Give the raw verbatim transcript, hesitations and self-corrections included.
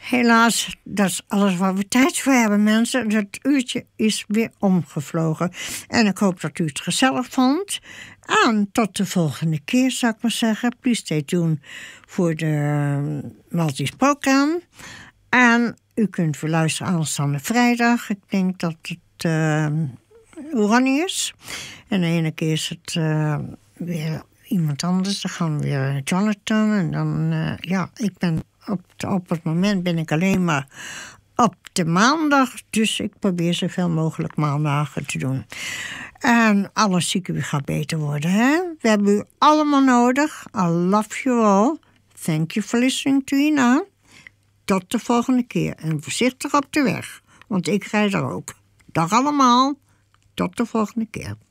Helaas, dat is alles waar we tijd voor hebben, mensen. Het uurtje is weer omgevlogen. En ik hoop dat u het gezellig vond. En tot de volgende keer, zou ik maar zeggen. Please stay tuned voor de Maltese program. En u kunt weer luisteren aanstaande vrijdag. Ik denk dat het uh, Ronnie is. En de ene keer is het uh, weer iemand anders. Dan gaan we weer Jonathan. En dan, uh, ja, ik ben op, op het moment ben ik alleen maar op de maandag. Dus ik probeer zoveel mogelijk maandagen te doen. En alle zieken gaat beter worden, hè? We hebben u allemaal nodig. I love you all. Thank you for listening to Ina. Tot de volgende keer. En voorzichtig op de weg. Want ik rijd er ook. Dag allemaal. Tot de volgende keer.